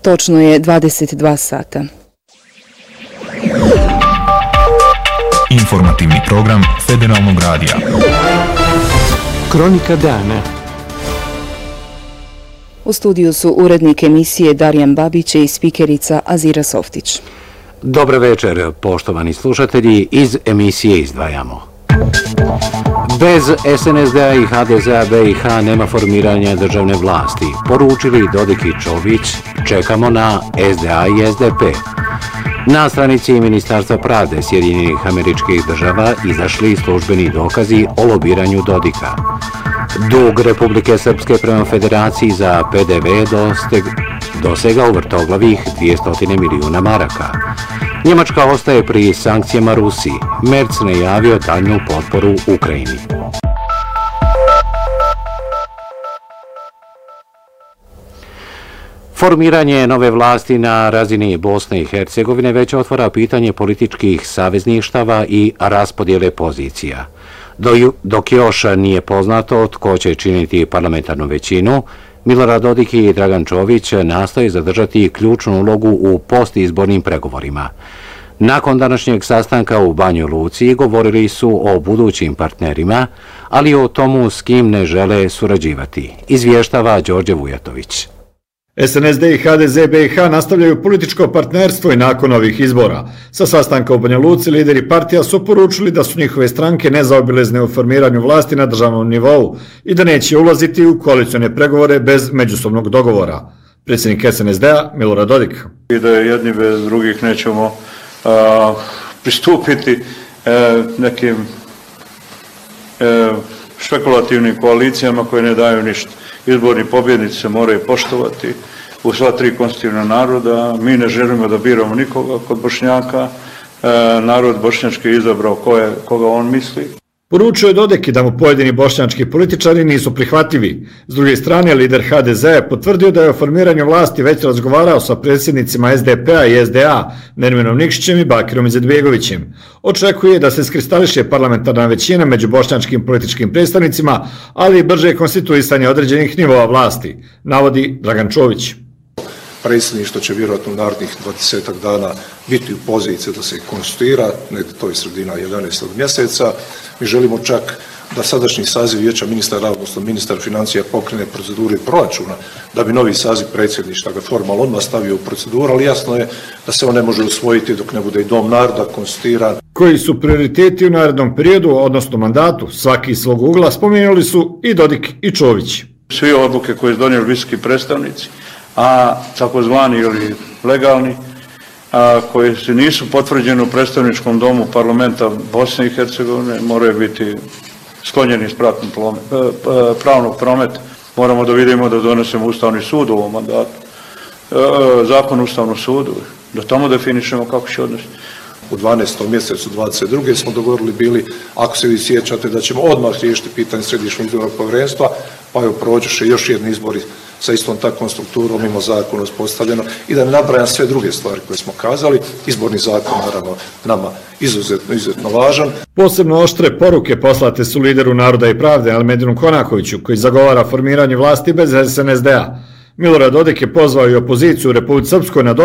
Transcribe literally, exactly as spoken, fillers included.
Točno je dvadeset dva sata. Informativni program Federalnog radija. Kronika dana. U studiju su urednik emisije Darijan Babić i spikerica Azira Softić. Dobar večer, poštovani slušatelji, iz emisije izdvajamo. Bez S N S D-a i H D Z-a B i H nema formiranja državne vlasti, poručili Dodik i Čović, čekamo na S D A i S D P. Na stranici Ministarstva pravde Sjedinjenih Američkih Država izašli službeni dokazi o lobiranju Dodika. Dug Republike Srpske prema Federaciji za P D V dosega u vrtoglavih dvjesto milijuna maraka. Njemačka ostaje pri sankcijama Rusiji. Merc najavio daljnju potporu Ukrajini. Formiranje nove vlasti na razini Bosne i Hercegovine već otvara pitanje političkih savezništava i raspodjele pozicija. Dok još nije poznato tko će činiti parlamentarnu većinu, Milorad Dodik i Dragan Čović nastoje zadržati ključnu ulogu u postizbornim pregovorima. Nakon današnjeg sastanka u Banjoj Luci govorili su o budućim partnerima, ali o tomu s kim ne žele surađivati, izvještava Đorđe Vujatović. S N S D i H D Z B i H nastavljaju političko partnerstvo i nakon ovih izbora. Sa sastanka u Banja Luci lideri partija su poručili da su njihove stranke nezaobilezne u formiranju vlasti na državnom nivou i da neće ulaziti u koalicione pregovore bez međusobnog dogovora. Predsjednik S N S D-a Milorad Dodik. I da jedni bez drugih nećemo a, pristupiti e, nekim e, špekulativnim koalicijama koje ne daju ništa. Izborni pobjednici se moraju poštovati u sva tri konstitutivna naroda. Mi ne želimo da biramo nikoga kod Bošnjaka. E, narod bošnjački je izabrao ko je, koga on misli. Poručio je Dodik da mu pojedini bošnjački političari nisu prihvatljivi. S druge strane, lider H D Z je potvrdio da je o formiranju vlasti već razgovarao sa predsjednicima S D P-a i S D A, Nerminom Nikšićem i Bakirom Izetbegovićem. Očekuje da se iskristališe parlamentarna većina među bošnjačkim političkim predstavnicima, ali i brže konstituisanje određenih nivoa vlasti, navodi Dragan Čović. Predsjedništvo će vjerojatno u narednih dvadesetak dana biti u poziciji da se konstituira, negdje to je sredina jedanaestog mjeseca. Mi želimo čak da sadašnji saziv vijeća ministara, odnosno ministar financija pokrene procedure proračuna, da bi novi saziv predsjedništva ga formalno odmah stavio u proceduru, ali jasno je da se on ne može usvojiti dok ne bude i Dom naroda konstituiran. Koji su prioriteti u narednom periodu, odnosno mandatu, svaki iz svog ugla, spomenuli su i Dodik i Čović. Svi odluke koje su donijeli visoki predstavnici, a takozvani ili legalni, a koji se nisu potvrđeni u predstavničkom domu parlamenta Bosne i Hercegovine, moraju biti sklonjeni iz pravnog prometa. Moramo da vidimo da donesemo Ustavni sud u ovom mandatu, zakon o Ustavnom sudu, da tamo definišemo kako će odnositi. U dvanaestom mjesecu dvadeset druge smo dogovorili bili, ako se vi sjećate, da ćemo odmah riješiti pitanje Središnjeg izbornog povjerenstva, pa joj prođeše još jedni izbori sa istom takvom strukturom, mimo zakona uspostavljeno, i da ne nabrajam sve druge stvari koje smo kazali. Izborni zakon, naravno, nama izuzetno, izuzetno važan. Posebno oštre poruke poslate su lideru Naroda i pravde Almedinu Konakoviću, koji zagovara formiranje vlasti bez S N S D-a. Milorad Dodik je pozvao i opoziciju u Republici Srpskoj na